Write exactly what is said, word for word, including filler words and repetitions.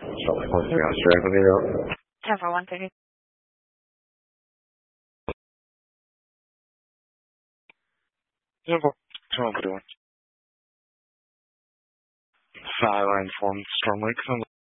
Salt Lake one three Australia, let me know. ten four one thirty. ten four one thirty-one. Skyline form Storm Lake.